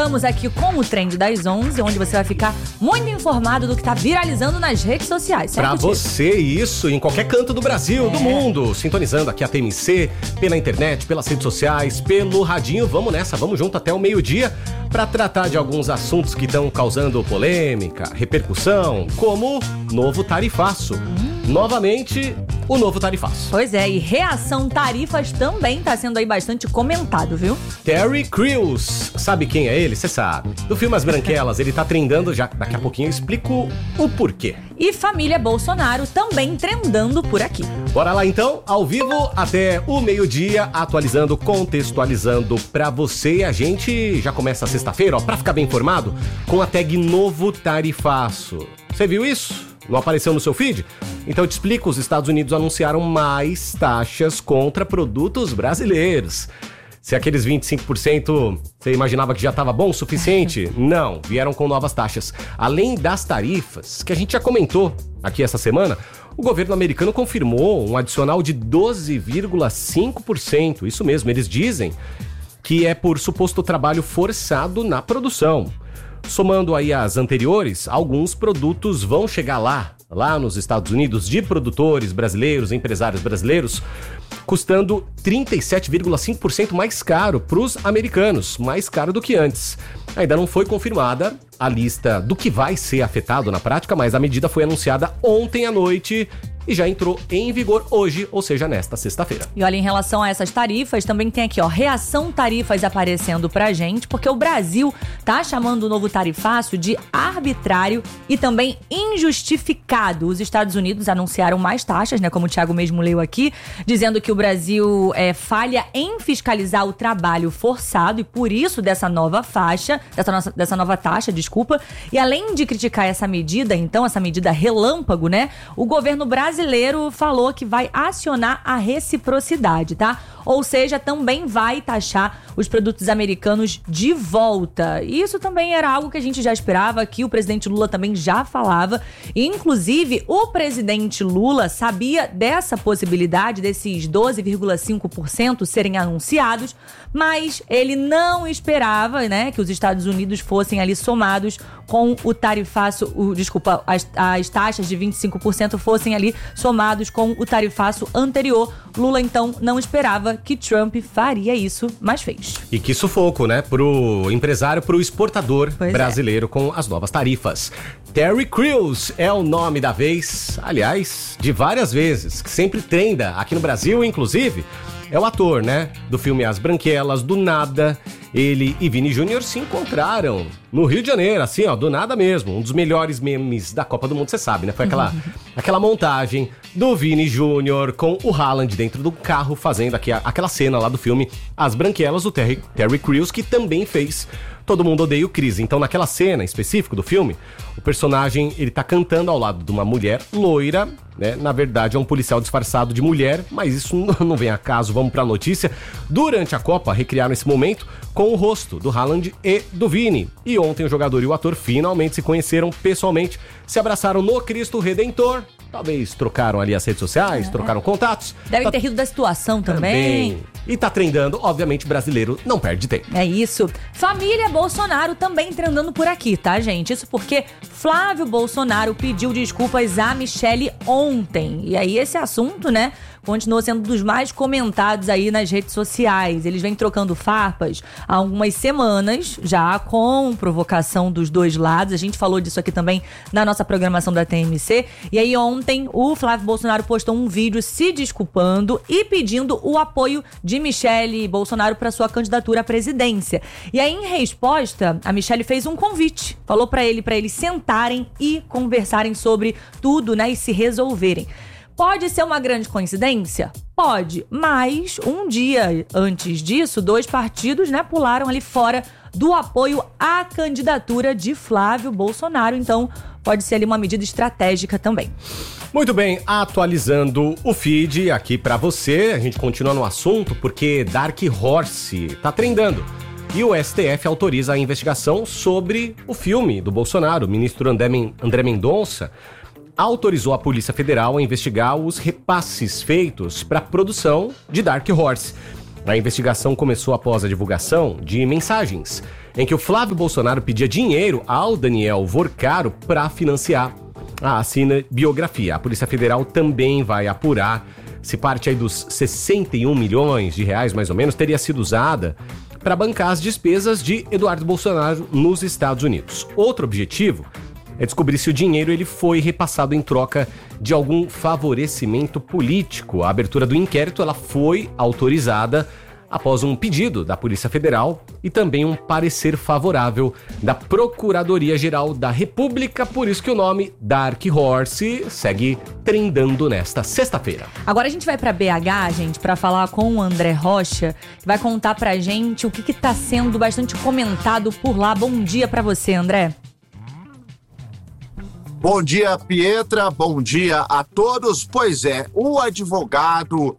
Voltamos aqui com o Trend das 11, onde você vai ficar muito informado do que tá viralizando nas redes sociais, certo? Pra você, isso, em qualquer canto do Brasil, do mundo. Sintonizando aqui a TMC, pela internet, pelas redes sociais, pelo radinho. Vamos nessa, vamos junto até o meio-dia pra tratar de alguns assuntos que estão causando polêmica, repercussão, como novo tarifaço. Novamente, o novo tarifaço. Pois é, e reação tarifas também tá sendo aí bastante comentado, viu? Terry Crews, sabe quem é ele? Você sabe. Do filme As Branquelas, ele tá trendando, já daqui a pouquinho eu explico o porquê. E família Bolsonaro também trendando por aqui. Bora lá então, ao vivo até o meio-dia, atualizando, contextualizando pra você. E a gente já começa a sexta-feira, ó, pra ficar bem informado, com a tag Novo Tarifaço. Você viu isso? Não apareceu no seu feed? Então eu te explico, os Estados Unidos anunciaram mais taxas contra produtos brasileiros. Se aqueles 25% você imaginava que já estava bom o suficiente, não, vieram com novas taxas. Além das tarifas, que a gente já comentou aqui essa semana, o governo americano confirmou um adicional de 12,5%. Isso mesmo, eles dizem que é por suposto trabalho forçado na produção. Somando aí as anteriores, alguns produtos vão chegar lá nos Estados Unidos, de produtores brasileiros, empresários brasileiros, custando 37,5% mais caro para os americanos, mais caro do que antes. Ainda não foi confirmada a lista do que vai ser afetado na prática, mas a medida foi anunciada ontem à noite e já entrou em vigor hoje, ou seja, nesta sexta-feira. E olha, em relação a essas tarifas, também tem aqui, ó, reação tarifas aparecendo pra gente, porque o Brasil tá chamando o novo tarifaço de arbitrário e também injustificado. Os Estados Unidos anunciaram mais taxas, né, como o Thiago mesmo leu aqui, dizendo que o Brasil falha em fiscalizar o trabalho forçado e por isso dessa nova taxa, desculpa. E além de criticar essa medida, então, essa medida relâmpago, né, o governo brasileiro falou que vai acionar a reciprocidade, tá? Ou seja, também vai taxar os produtos americanos de volta. Isso também era algo que a gente já esperava, que o presidente Lula também já falava. E, inclusive, o presidente Lula sabia dessa possibilidade, desses 12,5% serem anunciados, mas ele não esperava, né, que os Estados Unidos fossem ali somados com o tarifaço, as taxas de 25% fossem ali somados com o tarifaço anterior. Lula, então, não esperava que Trump faria isso, mas fez. E que sufoco, né? Pro empresário, pro exportador brasileiro com as novas tarifas. Terry Crews é o nome da vez, aliás, de várias vezes, que sempre trenda aqui no Brasil, inclusive. É o ator, né? Do filme As Branquelas, do nada. Ele e Vini Júnior se encontraram no Rio de Janeiro, assim, ó, do nada mesmo. Um dos melhores memes da Copa do Mundo, você sabe, né? Foi aquela montagem do Vini Júnior com o Haaland dentro do carro, fazendo aquela cena lá do filme As Branquelas, do Terry Crews, que também fez Todo Mundo Odeia o Chris. Então, naquela cena específica do filme, o personagem, ele tá cantando ao lado de uma mulher loira, né? Na verdade, é um policial disfarçado de mulher, mas isso não vem a caso, vamos pra notícia. Durante a Copa, recriaram esse momento com o rosto do Haaland e do Vini. E ontem o jogador e o ator finalmente se conheceram pessoalmente, se abraçaram no Cristo Redentor. Talvez trocaram ali as redes sociais, trocaram contatos. Devem ter rido da situação também. E tá trendando, obviamente, brasileiro não perde tempo. É isso. Família Bolsonaro também trendando por aqui, tá, gente? Isso porque Flávio Bolsonaro pediu desculpas a Michelle ontem. E aí esse assunto, né, continua sendo dos mais comentados aí nas redes sociais. Eles vêm trocando farpas há algumas semanas, já com provocação dos dois lados. A gente falou disso aqui também na nossa programação da TMC. E aí ontem o Flávio Bolsonaro postou um vídeo se desculpando e pedindo o apoio de Michelle Bolsonaro para sua candidatura à presidência. E aí, em resposta, a Michelle fez um convite. Falou para eles sentarem e conversarem sobre tudo, né, e se resolverem. Pode ser uma grande coincidência? Pode, mas um dia antes disso, dois partidos, né, pularam ali fora do apoio à candidatura de Flávio Bolsonaro. Então, pode ser ali uma medida estratégica também. Muito bem, atualizando o feed aqui pra você, a gente continua no assunto porque Dark Horse tá trendando. E o STF autoriza a investigação sobre o filme do Bolsonaro. O ministro André Mendonça autorizou a Polícia Federal a investigar os repasses feitos para a produção de Dark Horse. A investigação começou após a divulgação de mensagens em que o Flávio Bolsonaro pedia dinheiro ao Daniel Vorcaro para financiar a cinebiografia. A Polícia Federal também vai apurar se parte aí dos 61 milhões de reais, mais ou menos, teria sido usada para bancar as despesas de Eduardo Bolsonaro nos Estados Unidos. Outro objetivo é descobrir se o dinheiro ele foi repassado em troca de algum favorecimento político. A abertura do inquérito ela foi autorizada após um pedido da Polícia Federal e também um parecer favorável da Procuradoria-Geral da República, por isso que o nome Dark Horse segue trendando nesta sexta-feira. Agora a gente vai pra BH, gente, pra falar com o André Rocha, que vai contar pra gente o que tá sendo bastante comentado por lá. Bom dia pra você, André. Bom dia, Pietra. Bom dia a todos. Pois é, o advogado,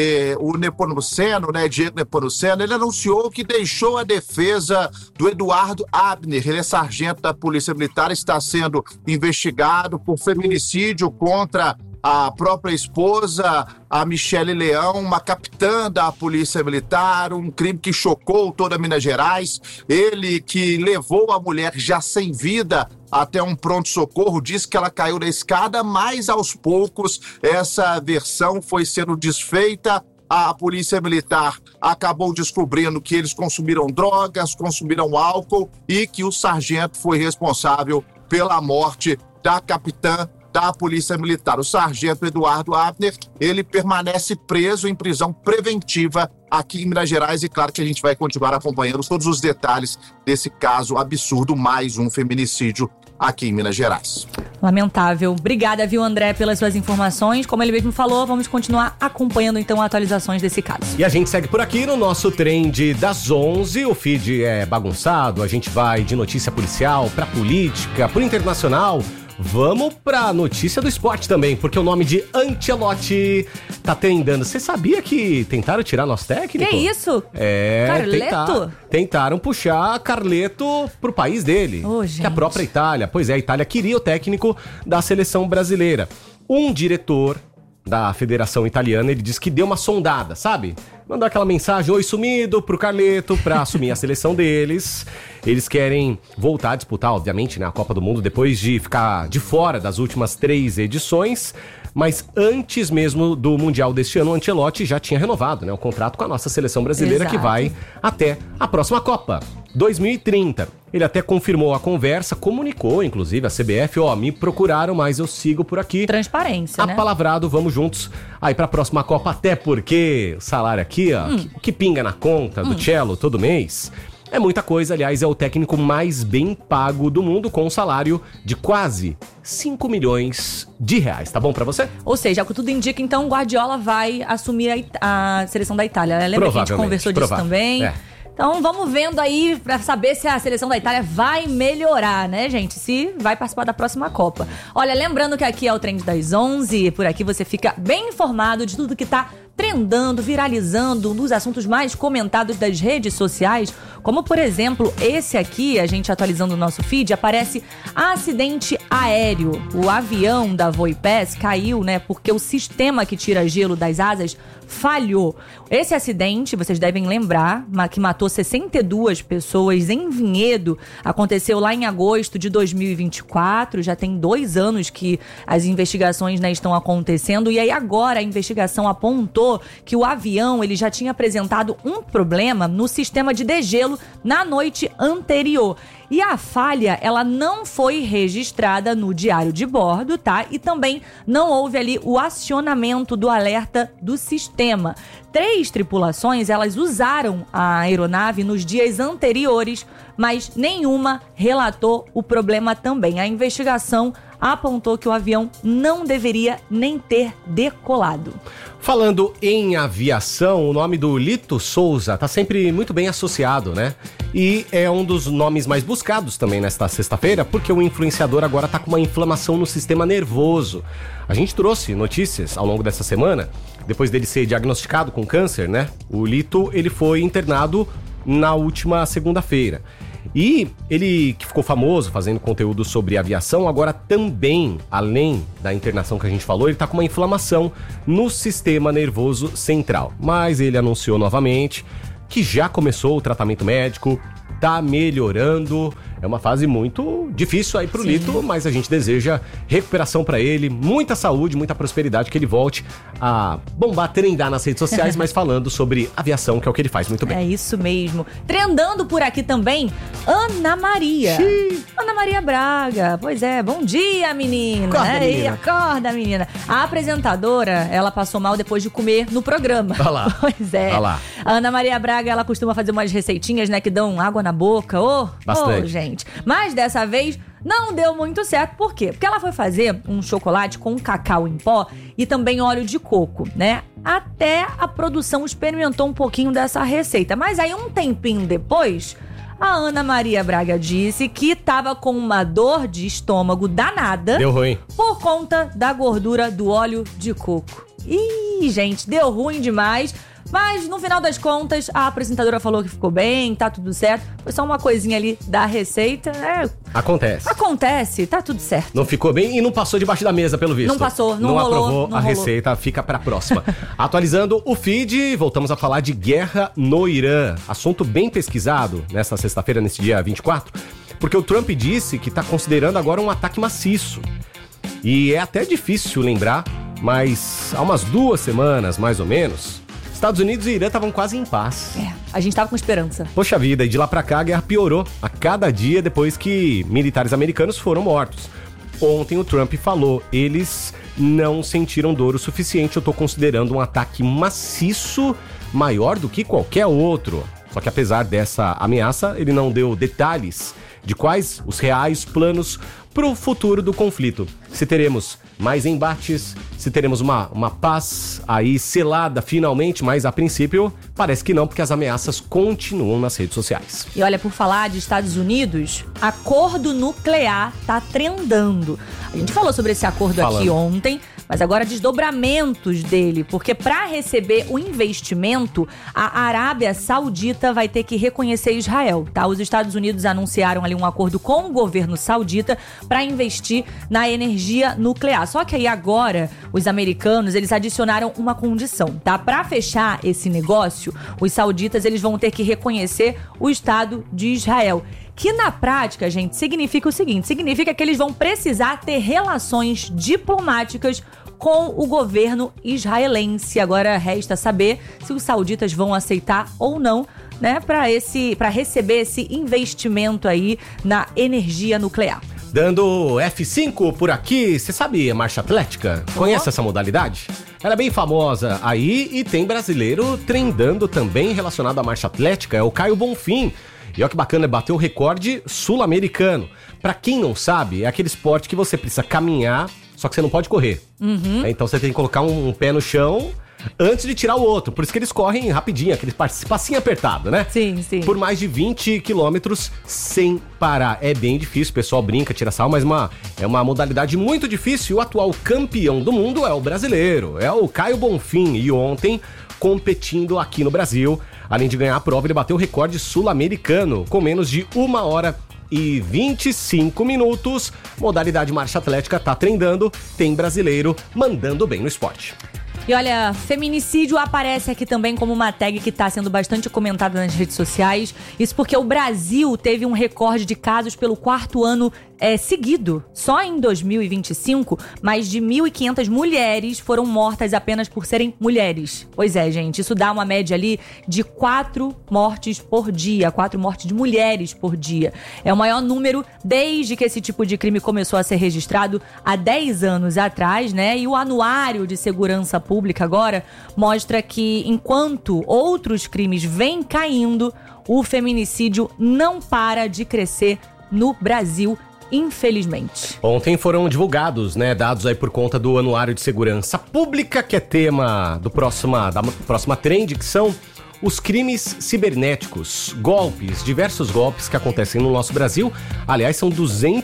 o Nepomuceno, Diego Nepomuceno, ele anunciou que deixou a defesa do Eduardo Abner. Ele é sargento da Polícia Militar, está sendo investigado por feminicídio contra a própria esposa, a Michele Leão, uma capitã da Polícia Militar, um crime que chocou toda Minas Gerais. Ele que levou a mulher já sem vida até um pronto-socorro, disse que ela caiu da escada, mas aos poucos essa versão foi sendo desfeita. A Polícia Militar acabou descobrindo que eles consumiram drogas, consumiram álcool e que o sargento foi responsável pela morte da capitã da Polícia Militar. O sargento Eduardo Abner, ele permanece preso em prisão preventiva aqui em Minas Gerais e claro que a gente vai continuar acompanhando todos os detalhes desse caso absurdo, mais um feminicídio aqui em Minas Gerais. Lamentável. Obrigada, viu, André, pelas suas informações. Como ele mesmo falou, vamos continuar acompanhando, então, atualizações desse caso. E a gente segue por aqui no nosso Trend das 11. O feed é bagunçado, a gente vai de notícia policial pra política, pro internacional. Vamos pra notícia do esporte também, porque o nome de Ancelotti tá trendando. Você sabia que tentaram tirar nosso técnico? Que isso? Carleto? Tentaram puxar Carleto pro país dele, que é a própria Itália. Pois é, a Itália queria o técnico da seleção brasileira. Um diretor da Federação Italiana, ele disse que deu uma sondada, sabe? Mandou aquela mensagem, oi sumido, pro Carleto, pra assumir a seleção deles. Eles querem voltar a disputar, obviamente, a Copa do Mundo, depois de ficar de fora das últimas 3 edições. Mas antes mesmo do Mundial deste ano, o Ancelotti já tinha renovado, o contrato com a nossa seleção brasileira. Exato. Que vai até a próxima Copa, 2030. Ele até confirmou a conversa, comunicou, inclusive, a CBF, me procuraram, mas eu sigo por aqui. Transparência, apalavrado, vamos juntos aí pra próxima Copa, até porque o salário aqui, que pinga na conta do Cello todo mês, é muita coisa. Aliás, é o técnico mais bem pago do mundo, com um salário de quase 5 milhões de reais. Tá bom pra você? Ou seja, o que tudo indica, então, o Guardiola vai assumir a seleção da Itália. Lembra que a gente conversou disso também? Então vamos vendo aí pra saber se a seleção da Itália vai melhorar, né, gente? Se vai participar da próxima Copa. Olha, lembrando que aqui é o Trend das 11, por aqui você fica bem informado de tudo que tá trendando, viralizando, um dos assuntos mais comentados das redes sociais, como por exemplo, esse aqui, a gente atualizando o nosso feed, aparece acidente aéreo. O avião da Voipes caiu, porque o sistema que tira gelo das asas falhou. Esse acidente, vocês devem lembrar, que matou 62 pessoas em Vinhedo, aconteceu lá em agosto de 2024, já tem 2 anos que as investigações estão acontecendo, e aí agora a investigação apontou que o avião ele já tinha apresentado um problema no sistema de degelo na noite anterior. E a falha, ela não foi registrada no diário de bordo, tá? E também não houve ali o acionamento do alerta do sistema. 3 tripulações, elas usaram a aeronave nos dias anteriores, mas nenhuma relatou o problema também. A investigação apontou que o avião não deveria nem ter decolado. Falando em aviação, o nome do Lito Souza tá sempre muito bem associado, E é um dos nomes mais buscados também nesta sexta-feira, porque o influenciador agora tá com uma inflamação no sistema nervoso. A gente trouxe notícias ao longo dessa semana, depois dele ser diagnosticado com câncer, O Lito, ele foi internado na última segunda-feira. E ele, que ficou famoso fazendo conteúdo sobre aviação, agora também, além da internação que a gente falou, ele tá com uma inflamação no sistema nervoso central. Mas ele anunciou novamente que já começou o tratamento médico, tá melhorando. É uma fase muito difícil aí pro Lito, mas a gente deseja recuperação pra ele, muita saúde, muita prosperidade, que ele volte a bombar, trendar nas redes sociais, mas falando sobre aviação, que é o que ele faz muito bem. É isso mesmo. Trendando por aqui também, Ana Maria. Ana Maria Braga. Pois é, bom dia, menina. Acorda, menina. Acorda, menina. A apresentadora, ela passou mal depois de comer no programa. Olha lá. Pois é. Olha lá. A Ana Maria Braga, ela costuma fazer umas receitinhas, né, que dão água na boca. Bastante. Gente. Mas dessa vez não deu muito certo. Por quê? Porque ela foi fazer um chocolate com cacau em pó e também óleo de coco, né? Até a produção experimentou um pouquinho dessa receita. Mas aí, um tempinho depois, a Ana Maria Braga disse que tava com uma dor de estômago danada. Deu ruim. Por conta da gordura do óleo de coco. Ih, gente, deu ruim demais. Mas, no final das contas, a apresentadora falou que ficou bem, tá tudo certo. Foi só uma coisinha ali da receita. Acontece, tá tudo certo. Não ficou bem e não passou debaixo da mesa, pelo visto. Não passou, não rolou. Não aprovou não a rolou. receita, fica pra próxima. Atualizando o feed, voltamos a falar de guerra no Irã. Assunto bem pesquisado nesta sexta-feira, nesse dia 24, porque o Trump disse que tá considerando agora um ataque maciço. E é até difícil lembrar, mas há umas 2 semanas, mais ou menos, Estados Unidos e Irã estavam quase em paz. A gente tava com esperança. Poxa vida, e de lá pra cá a guerra piorou a cada dia depois que militares americanos foram mortos. Ontem o Trump falou, eles não sentiram dor o suficiente, eu tô considerando um ataque maciço maior do que qualquer outro. Só que apesar dessa ameaça, ele não deu detalhes de quais os reais planos pro futuro do conflito. Se teremos mais embates, se teremos uma paz aí selada finalmente, mas a princípio parece que não, porque as ameaças continuam nas redes sociais. E olha, por falar de Estados Unidos, acordo nuclear tá trendando. A gente falou sobre esse acordo aqui ontem, mas agora desdobramentos dele, porque para receber o investimento, a Arábia Saudita vai ter que reconhecer Israel, tá? Os Estados Unidos anunciaram ali um acordo com o governo saudita para investir na energia nuclear. Só que aí agora, os americanos, eles adicionaram uma condição, tá? Para fechar esse negócio, os sauditas, eles vão ter que reconhecer o Estado de Israel. Que na prática, gente, significa o seguinte, significa que eles vão precisar ter relações diplomáticas com o governo israelense. Agora resta saber se os sauditas vão aceitar ou não, né, para receber esse investimento aí na energia nuclear. Dando F5 por aqui, você sabe a marcha atlética? Conhece essa modalidade? Ela é bem famosa aí e tem brasileiro trendando também relacionado à marcha atlética, é o Caio Bonfim. E olha que bacana, bateu o recorde sul-americano. Pra quem não sabe, é aquele esporte que você precisa caminhar, só que você não pode correr. Então você tem que colocar um pé no chão antes de tirar o outro. Por isso que eles correm rapidinho, aquele passinho apertado, né? Sim. Por mais de 20 quilômetros sem parar. É bem difícil, o pessoal brinca, tira sal, mas é uma modalidade muito difícil. O atual campeão do mundo é o brasileiro, é o Caio Bonfim. E ontem, competindo aqui no Brasil, além de ganhar a prova, ele bateu o recorde sul-americano com menos de 1 hora e 25 minutos. Modalidade marcha atlética tá trendando, tem brasileiro mandando bem no esporte. E olha, feminicídio aparece aqui também como uma tag que está sendo bastante comentada nas redes sociais. Isso porque o Brasil teve um recorde de casos pelo 4º ano seguido. Só em 2025, mais de 1.500 mulheres foram mortas apenas por serem mulheres. Pois é, gente, isso dá uma média ali de 4 mortes por dia, 4 mortes de mulheres por dia. É o maior número desde que esse tipo de crime começou a ser registrado há 10 anos atrás, né? E o Anuário de Segurança Pública agora mostra que enquanto outros crimes vêm caindo, o feminicídio não para de crescer no Brasil, infelizmente. Ontem foram divulgados, né, dados aí por conta do Anuário de Segurança Pública, que é tema da próxima trend, que são os crimes cibernéticos, diversos golpes que acontecem no nosso Brasil. Aliás, são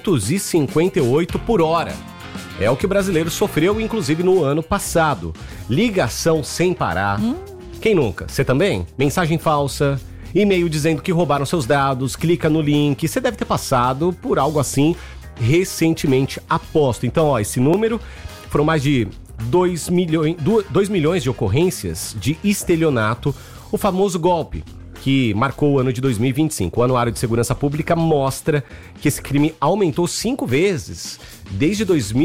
258 por hora. É o que o brasileiro sofreu, inclusive, no ano passado. Ligação sem parar. Quem nunca? Você também? Mensagem falsa, e-mail dizendo que roubaram seus dados, clica no link. Você deve ter passado por algo assim recentemente, aposto. Então, ó, esse número foram mais de 2 milhões de ocorrências de estelionato, o famoso golpe. que marcou o ano de 2025. O Anuário de Segurança Pública mostra que esse crime aumentou 5 vezes desde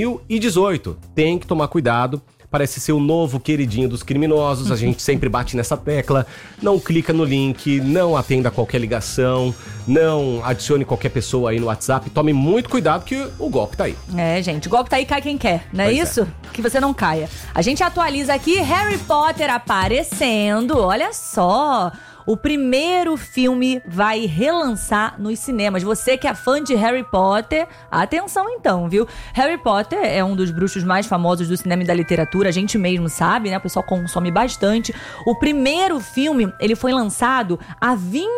2018. Tem que tomar cuidado. Parece ser o novo queridinho dos criminosos, a gente sempre bate nessa tecla. Não clica no link, não atenda qualquer ligação, não adicione qualquer pessoa aí no WhatsApp. Tome muito cuidado que o golpe tá aí. Gente, o golpe tá aí, cai quem quer, não é isso? Que você não caia. A gente atualiza aqui, Harry Potter aparecendo, olha só. O primeiro filme vai relançar nos cinemas. Você que é fã de Harry Potter, atenção então, viu? Harry Potter é um dos bruxos mais famosos do cinema e da literatura. A gente mesmo sabe, né? O pessoal consome bastante. O primeiro filme, ele foi lançado há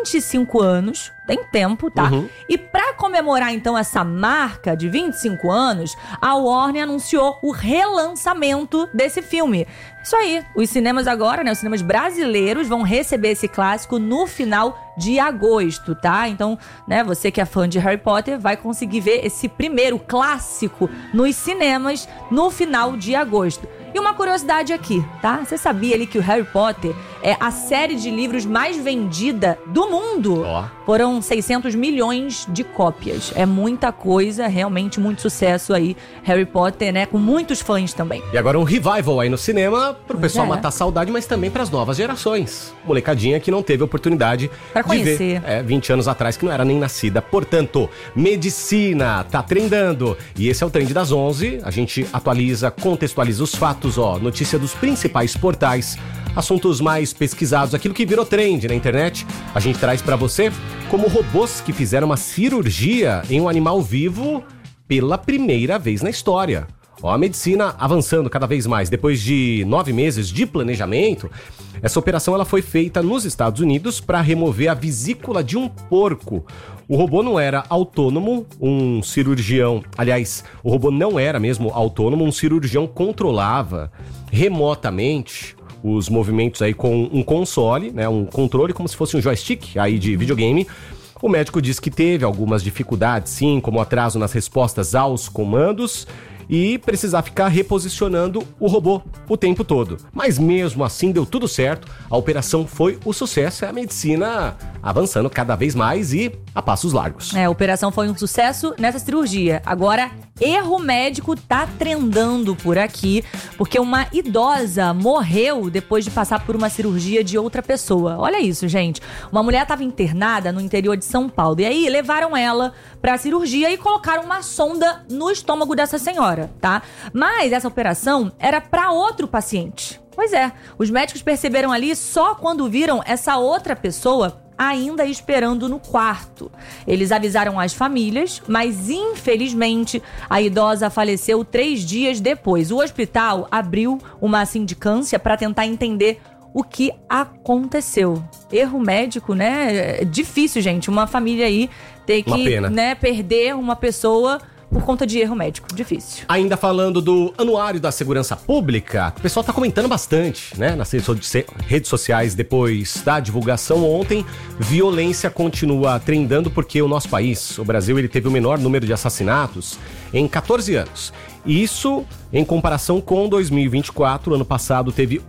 25 anos. Tem tempo, tá? E pra comemorar, então, essa marca de 25 anos, a Warner anunciou o relançamento desse filme. Isso aí, os cinemas agora, né? Os cinemas brasileiros vão receber esse clássico no final de agosto, tá? Então, né, você que é fã de Harry Potter vai conseguir ver esse primeiro clássico nos cinemas no final de agosto. E uma curiosidade aqui, tá? Você sabia ali que o Harry Potter é a série de livros mais vendida do mundo? Foram 600 milhões de cópias. É muita coisa, realmente muito sucesso aí. Harry Potter, né? Com muitos fãs também. E agora um revival aí no cinema pro pessoal matar a saudade, mas também pras novas gerações. Molecadinha que não teve oportunidade pra conhecer. De ver 20 anos atrás, que não era nem nascida. Portanto, medicina tá trendando. E esse é o Trend das 11. A gente atualiza, contextualiza os fatos. Notícia dos principais portais, assuntos mais pesquisados, aquilo que virou trend na internet, a gente traz pra você, como robôs que fizeram uma cirurgia em um animal vivo pela primeira vez na história. A medicina avançando cada vez mais. Depois de 9 meses de planejamento, essa operação ela foi feita nos Estados Unidos para remover a vesícula de um porco. O robô não era autônomo, um cirurgião... Aliás, o robô não era mesmo autônomo, um cirurgião controlava remotamente os movimentos aí com um console, né, um controle como se fosse um joystick aí de videogame. O médico disse que teve algumas dificuldades, sim, como atraso nas respostas aos comandos e precisar ficar reposicionando o robô o tempo todo. Mas mesmo assim deu tudo certo, a operação foi o sucesso, é a medicina avançando cada vez mais e a passos largos. A operação foi um sucesso nessa cirurgia. Agora, erro médico tá trendando por aqui, porque uma idosa morreu depois de passar por uma cirurgia de outra pessoa. Olha isso, gente. Uma mulher estava internada no interior de São Paulo, e aí levaram ela pra cirurgia e colocaram uma sonda no estômago dessa senhora, tá? Mas essa operação era pra outro paciente. Pois é, os médicos perceberam ali só quando viram essa outra pessoa ainda esperando no quarto. Eles avisaram as famílias, mas infelizmente a idosa faleceu 3 dias depois. O hospital abriu uma sindicância para tentar entender o que aconteceu. Erro médico, né? É difícil, gente. Uma família aí ter que, né, perder uma pessoa por conta de erro médico. Difícil. Ainda falando do Anuário da Segurança Pública, o pessoal tá comentando bastante, né, nas redes sociais depois da divulgação ontem. Violência continua trendando porque o nosso país, o Brasil, ele teve o menor número de assassinatos em 14 anos. Isso em comparação com 2024, ano passado teve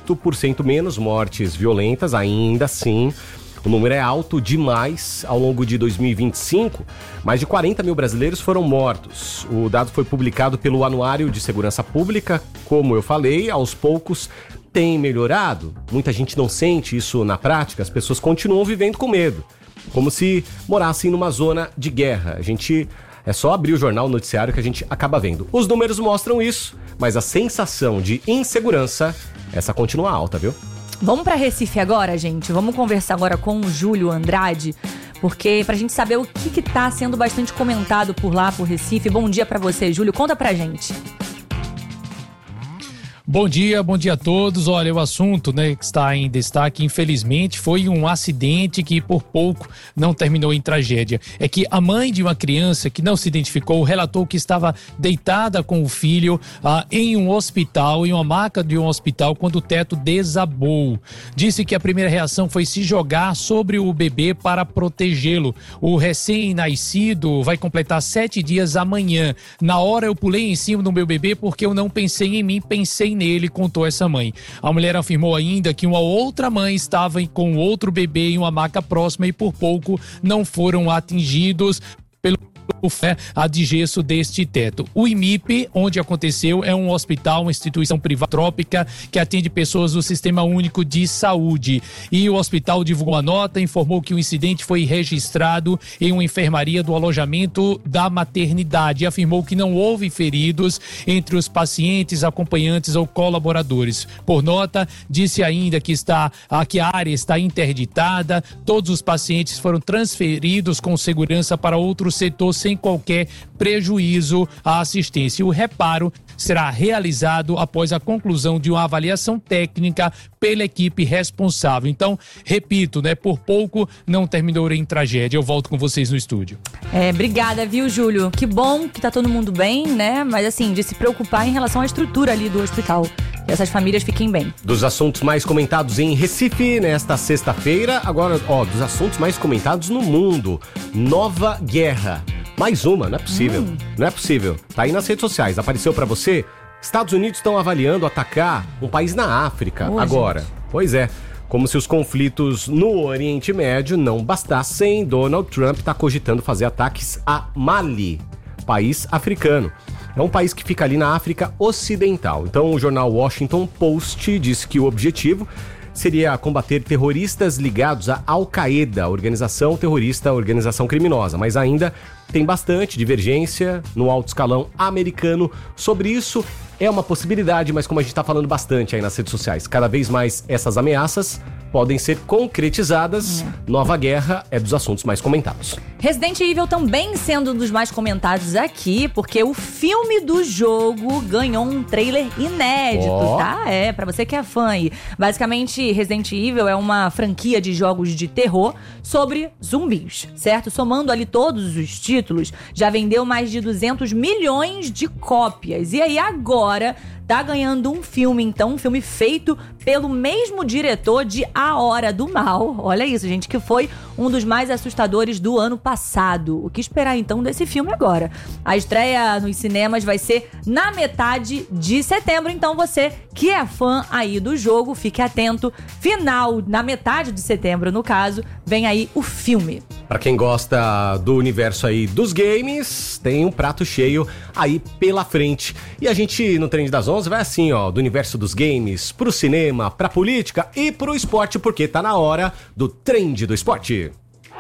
8% menos mortes violentas, ainda assim. O número é alto demais. Ao longo de 2025, mais de 40 mil brasileiros foram mortos. O dado foi publicado pelo Anuário de Segurança Pública. Como eu falei, aos poucos tem melhorado. Muita gente não sente isso na prática. As pessoas continuam vivendo com medo, como se morassem numa zona de guerra. É só abrir o jornal, o noticiário, que a gente acaba vendo. Os números mostram isso, mas a sensação de insegurança, essa continua alta, viu? Vamos para Recife agora, gente. Vamos conversar agora com o Júlio Andrade, porque pra gente saber o que tá sendo bastante comentado por lá, por Recife. Bom dia pra você, Júlio. Conta pra gente. Bom dia a todos. Olha, o assunto, né, que está em destaque, infelizmente, foi um acidente que por pouco não terminou em tragédia. É que a mãe de uma criança que não se identificou relatou que estava deitada com o filho em um hospital, em uma maca de um hospital, quando o teto desabou. Disse que a primeira reação foi se jogar sobre o bebê para protegê-lo. O recém-nascido vai completar 7 dias amanhã. Na hora eu pulei em cima do meu bebê porque eu não pensei em mim, pensei nele, contou essa mãe. A mulher afirmou ainda que uma outra mãe estava com outro bebê em uma maca próxima e por pouco não foram atingidos pelo a de gesso deste teto. O IMIP, onde aconteceu, é um hospital, uma instituição privada que atende pessoas do Sistema Único de Saúde. E o hospital divulgou uma nota, informou que o incidente foi registrado em uma enfermaria do alojamento da maternidade e afirmou que não houve feridos entre os pacientes, acompanhantes ou colaboradores. Por nota, disse ainda que a área está interditada, todos os pacientes foram transferidos com segurança para outro setor sem qualquer prejuízo à assistência. O reparo será realizado após a conclusão de uma avaliação técnica pela equipe responsável. Então, repito, por pouco não terminou em tragédia. Eu volto com vocês no estúdio. Obrigada, viu, Júlio? Que bom que tá todo mundo bem, né? Mas assim, de se preocupar em relação à estrutura ali do hospital. Que essas famílias fiquem bem. Dos assuntos mais comentados em Recife nesta sexta-feira, agora, dos assuntos mais comentados no mundo. Nova guerra. Mais uma, não é possível. Não é possível. Tá aí nas redes sociais. Apareceu pra você? Estados Unidos estão avaliando atacar um país na África agora. Gente. Pois é. Como se os conflitos no Oriente Médio não bastassem, Donald Trump está cogitando fazer ataques a Mali, país africano. É um país que fica ali na África Ocidental. Então o jornal Washington Post disse que o objetivo seria combater terroristas ligados à Al-Qaeda, organização terrorista, organização criminosa. Mas ainda tem bastante divergência no alto escalão americano sobre isso. É uma possibilidade, mas como a gente está falando bastante aí nas redes sociais, cada vez mais essas ameaças podem ser concretizadas. Nova guerra é dos assuntos mais comentados. Resident Evil também sendo um dos mais comentados aqui, porque o filme do jogo ganhou um trailer inédito, tá? Pra você que é fã aí. Basicamente, Resident Evil é uma franquia de jogos de terror sobre zumbis, certo? Somando ali todos os títulos, já vendeu mais de 200 milhões de cópias. E aí agora tá ganhando um filme, então, um filme feito pelo mesmo diretor de A Hora do Mal. Olha isso, gente, que foi um dos mais assustadores do ano passado. O que esperar, então, desse filme agora? A estreia nos cinemas vai ser na metade de setembro, então você que é fã aí do jogo, fique atento. Final, na metade de setembro, no caso, vem aí o filme. Pra quem gosta do universo aí dos games, tem um prato cheio aí pela frente. E a gente, no Trend das 11, vai assim, do universo dos games, pro cinema, pra política e pro esporte, porque tá na hora do Trend do Esporte.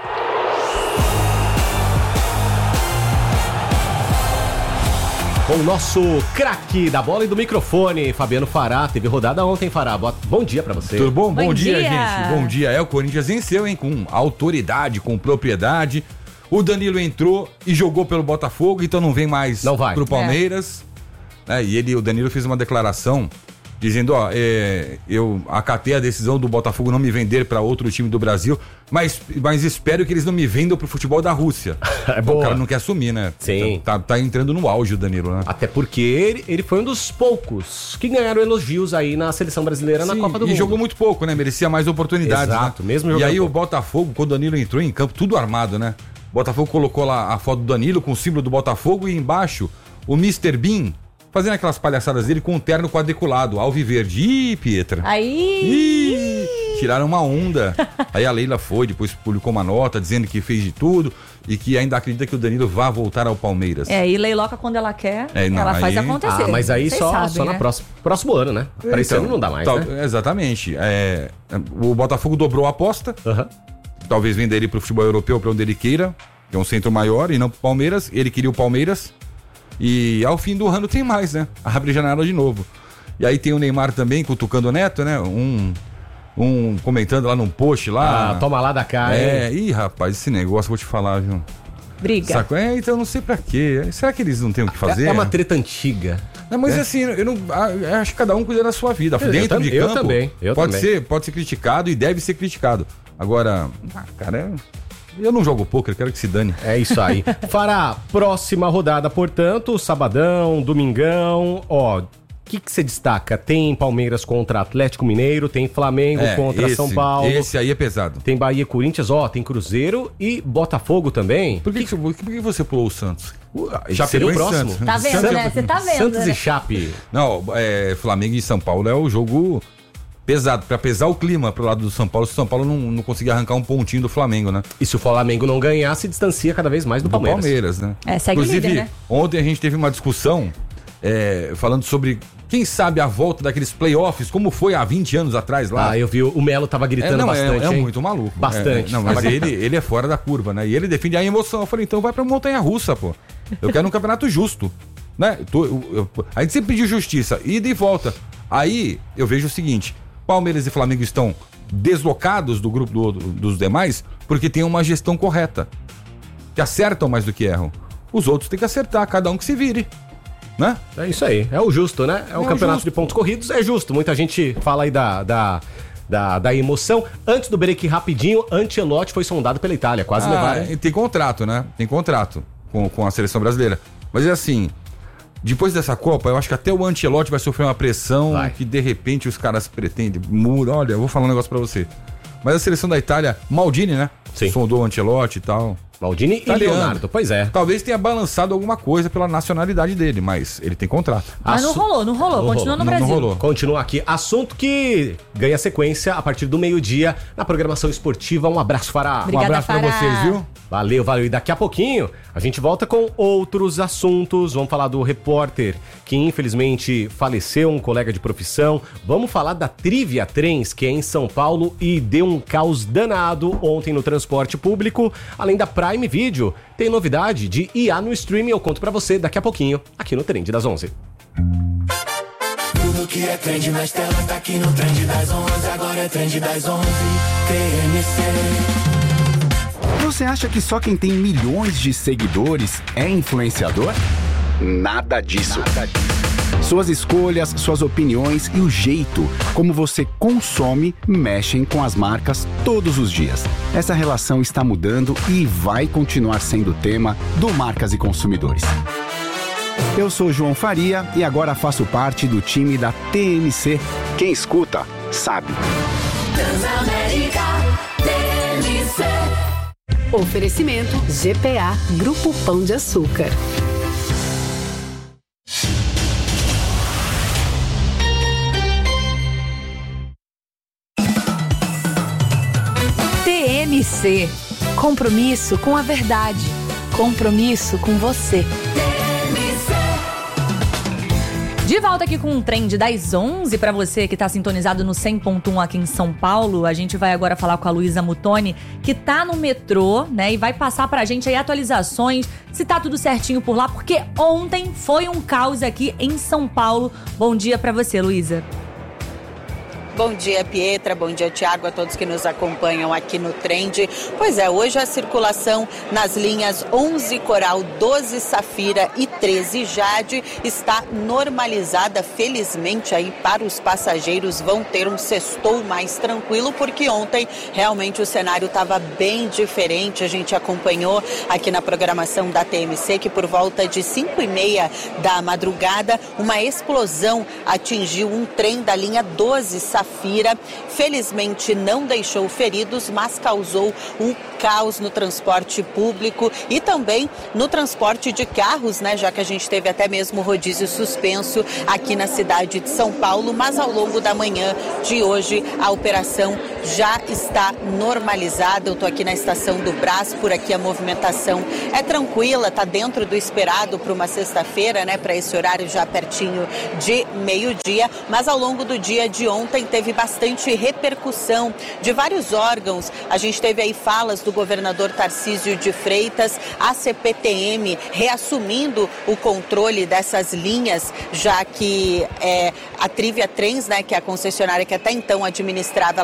Com o nosso craque da bola e do microfone, Fabiano Fará. Teve rodada ontem, Fará. Bom dia pra você. Tudo bom? Bom dia, gente. Bom dia. O Corinthians venceu, hein? Com autoridade, com propriedade. O Danilo entrou e jogou pelo Botafogo, então não vem mais pro Palmeiras. E o Danilo fez uma declaração dizendo, eu acatei a decisão do Botafogo não me vender para outro time do Brasil, mas espero que eles não me vendam pro futebol da Rússia. O cara não quer assumir, né? Sim. Então, tá entrando no auge o Danilo, né? Até porque ele foi um dos poucos que ganharam elogios aí na seleção brasileira. Sim, na Copa do Mundo. E jogou muito pouco, né? Merecia mais oportunidades. Exato, né? Mesmo jogando. E aí pouco. O Botafogo, quando o Danilo entrou em campo, tudo armado, né? O Botafogo colocou lá a foto do Danilo com o símbolo do Botafogo e embaixo o Mr. Bean fazendo aquelas palhaçadas dele com um terno quadriculado, alviverde. Ih, Pietra. Aí. Tiraram uma onda. Aí a Leila foi, depois publicou uma nota dizendo que fez de tudo e que ainda acredita que o Danilo vá voltar ao Palmeiras. E leiloca quando ela quer, ela faz acontecer. Mas aí vocês só sabem, no próximo ano, né? Para esse ano não dá mais, né? Exatamente. O Botafogo dobrou a aposta. Talvez venda ele pro futebol europeu, para onde ele queira, que é um centro maior, e não pro Palmeiras. Ele queria o Palmeiras. E ao fim do ano tem mais, né? Abre janela de novo. E aí tem o Neymar também, cutucando o Neto, né? Um comentando lá num post lá. Toma lá da cá, Ih, rapaz, esse negócio, vou te falar, viu? Briga. Saco? Então eu não sei pra quê. Será que eles não têm o que fazer? É uma treta antiga. Não, mas assim, eu acho que cada um cuida da sua vida. Dentro de campo, pode ser criticado e deve ser criticado. Agora, cara, eu não jogo pôquer, quero que se dane. É isso aí. Fará, próxima rodada, portanto, sabadão, domingão, que você destaca? Tem Palmeiras contra Atlético Mineiro, tem Flamengo contra São Paulo. Esse aí é pesado. Tem Bahia e Corinthians, tem Cruzeiro e Botafogo também. Por que você pulou o Santos? Seria o próximo. Tá vendo, né? Você tá vendo. Santos e Chape. Não, Flamengo e São Paulo é o jogo pesado, pra pesar o clima pro lado do São Paulo, se o São Paulo não conseguir arrancar um pontinho do Flamengo, né? E se o Flamengo não ganhar, se distancia cada vez mais do Palmeiras. Né? Segue Inclusive, líder, né? Ontem a gente teve uma discussão falando sobre, quem sabe, a volta daqueles playoffs, como foi há 20 anos atrás lá. Eu vi, o Melo tava gritando bastante. É muito maluco. Bastante. Mas ele é fora da curva, né? E ele defende a emoção. Eu falei, então vai pra montanha-russa, pô. Eu quero um campeonato justo, né? A gente sempre pediu justiça, ida e volta. Aí eu vejo o seguinte: Palmeiras e Flamengo estão deslocados do grupo dos demais porque tem uma gestão correta, que acertam mais do que erram. Os outros têm que acertar, cada um que se vire, né? É isso aí, é o justo, né? É o campeonato justo de pontos corridos, é justo. Muita gente fala aí da emoção. Antes do break, rapidinho, Ancelotti foi sondado pela Itália, quase levaram. Tem contrato, né? Tem contrato com a seleção brasileira. Mas é assim, depois dessa Copa, eu acho que até o Ancelotti vai sofrer uma pressão que de repente os caras pretendem. Olha, eu vou falar um negócio pra você. Mas a seleção da Itália, Maldini, né? Sim. Sondou o Ancelotti e tal. Maldini italiano. E Leonardo, pois é. Talvez tenha balançado alguma coisa pela nacionalidade dele, mas ele tem contrato. Mas não rolou. Continua no Brasil. Não rolou. Continua aqui. Assunto que ganha sequência a partir do meio-dia na programação esportiva. Um abraço, Fará. Obrigada, um abraço Fará. pra vocês, viu? Valeu. E daqui a pouquinho a gente volta com outros assuntos. Vamos falar do repórter que infelizmente faleceu, um colega de profissão. Vamos falar da Trivia Trens, que é em São Paulo e deu um caos danado ontem no transporte público. Além da Prime Video, tem novidade de IA no streaming. Eu conto pra você daqui a pouquinho, aqui no Trend das 11. Tudo que é trend nas telas tá aqui no Trend das 11. Agora é Trend das 11, TMC. Você acha que só quem tem milhões de seguidores é influenciador? Nada disso. Suas escolhas, suas opiniões e o jeito como você consome mexem com as marcas todos os dias. Essa relação está mudando e vai continuar sendo tema do Marcas e Consumidores. Eu sou João Faria e agora faço parte do time da TMC. Quem escuta, sabe. Transamérica, TMC. Oferecimento GPA, Grupo Pão de Açúcar. TMC. Compromisso com a verdade. Compromisso com você. De volta aqui com um Trend das 11 para você que tá sintonizado no 100.1 aqui em São Paulo. A gente vai agora falar com a Luísa Mutoni, que tá no metrô, né? E vai passar pra gente aí atualizações, se tá tudo certinho por lá, porque ontem foi um caos aqui em São Paulo. Bom dia pra você, Luísa. Bom dia, Pietra. Bom dia, Tiago, a todos que nos acompanham aqui no Trend. Pois é, hoje a circulação nas linhas 11 Coral, 12 Safira e 13 Jade está normalizada. Felizmente aí para os passageiros vão ter um sextou mais tranquilo, porque ontem realmente o cenário estava bem diferente. A gente acompanhou aqui na programação da TMC que por volta de 5h30 da madrugada, uma explosão atingiu um trem da linha 12 Safira. Felizmente não deixou feridos, mas causou um caos no transporte público e também no transporte de carros, né? Já que a gente teve até mesmo rodízio suspenso aqui na cidade de São Paulo, mas ao longo da manhã de hoje a operação já está normalizada. Eu estou aqui na estação do Brás, por aqui a movimentação é tranquila, está dentro do esperado para uma sexta-feira, né? Para esse horário já pertinho de meio-dia, mas ao longo do dia de ontem teve bastante repercussão de vários órgãos. A gente teve aí falas do governador Tarcísio de Freitas, a CPTM reassumindo o controle dessas linhas, já que a Trivia Trens, né, que é a concessionária que até então administrava, ela tinha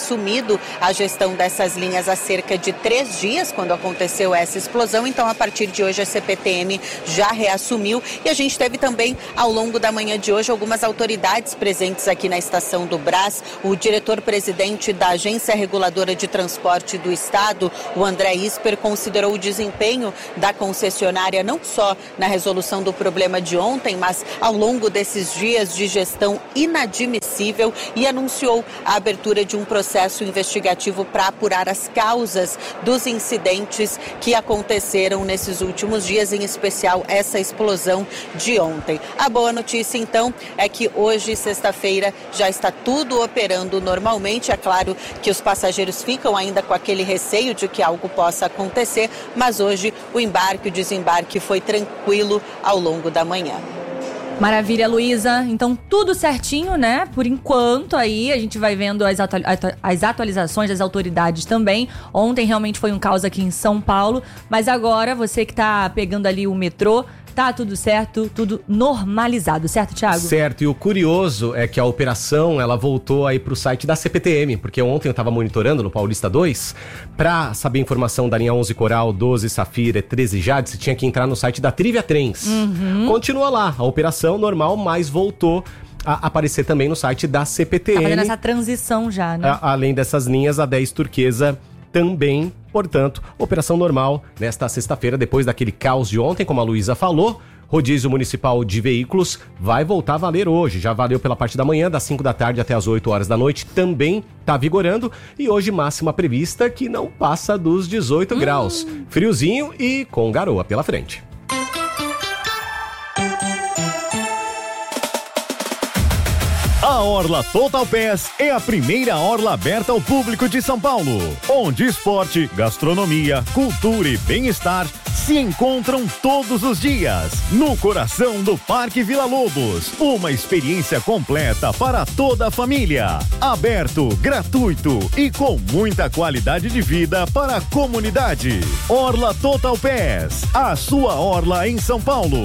assumido a gestão dessas linhas há cerca de 3 dias, quando aconteceu essa explosão. Então, a partir de hoje, a CPTM já reassumiu. E a gente teve também, ao longo da manhã de hoje, algumas autoridades presentes aqui na estação do Brás. O diretor-presidente da Agência Reguladora de Transporte do Estado, o André Isper, considerou o desempenho da concessionária não só na resolução do problema de ontem, mas ao longo desses dias de gestão inadmissível, e anunciou a abertura de um processo investigativo para apurar as causas dos incidentes que aconteceram nesses últimos dias, em especial essa explosão de ontem. A boa notícia, então, é que hoje, sexta-feira, já está tudo operando normalmente. É claro que os passageiros ficam ainda com aquele receio de que algo possa acontecer, mas hoje o embarque e o desembarque foi tranquilo ao longo da manhã. Maravilha, Luísa. Então, tudo certinho, né? Por enquanto, aí, a gente vai vendo as atualizações das autoridades também. Ontem, realmente, foi um caos aqui em São Paulo. Mas agora, você que tá pegando ali o metrô, tá tudo certo, tudo normalizado, certo, Thiago? Certo, e o curioso é que a operação, ela voltou aí pro site da CPTM, porque ontem eu tava monitorando no Paulista 2, pra saber a informação da linha 11 Coral, 12 Safira, 13 Jade, você tinha que entrar no site da Trivia Trens. Continua lá, a operação normal, mas voltou a aparecer também no site da CPTM. Tá fazendo essa transição já, né? Além dessas linhas, a 10 Turquesa também. Portanto, operação normal nesta sexta-feira, depois daquele caos de ontem, como a Luísa falou. Rodízio municipal de veículos vai voltar a valer hoje. Já valeu pela parte da manhã, das 5 da tarde até as 8 horas da noite. Também está vigorando. E hoje máxima prevista que não passa dos 18 graus. Friozinho e com garoa pela frente. A Orla Total Pass é a primeira orla aberta ao público de São Paulo, onde esporte, gastronomia, cultura e bem-estar se encontram todos os dias, no coração do Parque Vila Lobos. Uma experiência completa para toda a família. Aberto, gratuito e com muita qualidade de vida para a comunidade. Orla Total Pass, a sua orla em São Paulo.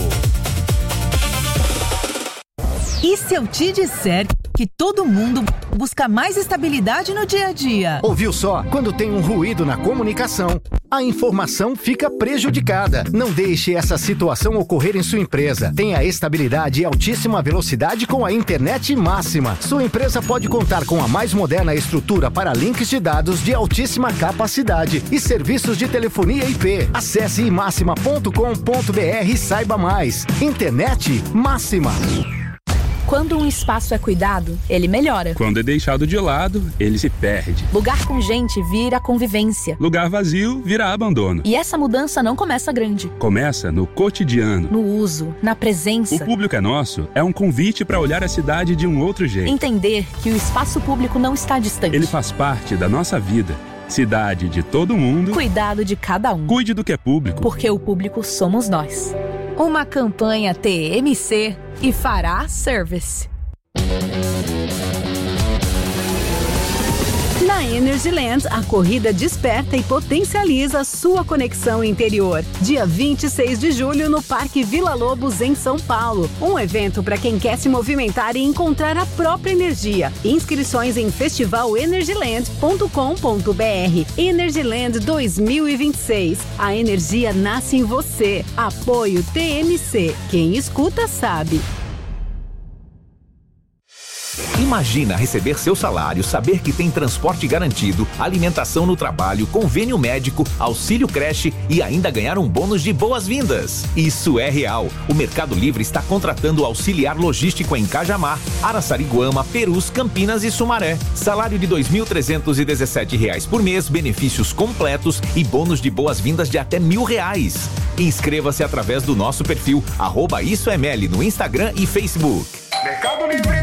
E se eu te disser que todo mundo busca mais estabilidade no dia a dia? Ouviu só? Quando tem um ruído na comunicação, a informação fica prejudicada. Não deixe essa situação ocorrer em sua empresa. Tenha estabilidade e altíssima velocidade com a internet máxima. Sua empresa pode contar com a mais moderna estrutura para links de dados de altíssima capacidade e serviços de telefonia IP. Acesse imaxima.com.br e saiba mais. Internet máxima. Quando um espaço é cuidado, ele melhora. Quando é deixado de lado, ele se perde. Lugar com gente vira convivência. Lugar vazio vira abandono. E essa mudança não começa grande. Começa no cotidiano. No uso, na presença. O Público é Nosso é um convite para olhar a cidade de um outro jeito. Entender que o espaço público não está distante. Ele faz parte da nossa vida. Cidade de todo mundo. Cuidado de cada um. Cuide do que é público. Porque o público somos nós. Uma campanha TMC e Fará Service. Na Energyland, a corrida desperta e potencializa sua conexão interior. Dia 26 de julho no Parque Vila Lobos, em São Paulo. Um evento para quem quer se movimentar e encontrar a própria energia. Inscrições em festivalenergyland.com.br. Energyland 2026. A energia nasce em você. Apoio TMC. Quem escuta sabe. Imagina receber seu salário, saber que tem transporte garantido, alimentação no trabalho, convênio médico, auxílio creche e ainda ganhar um bônus de boas-vindas. Isso é real. O Mercado Livre está contratando auxiliar logístico em Cajamar, Araçariguama, Perus, Campinas e Sumaré. Salário de R$ 2.317 por mês, benefícios completos e bônus de boas-vindas de até R$1.000. Inscreva-se através do nosso perfil @IsoML no Instagram e Facebook. Mercado Livre!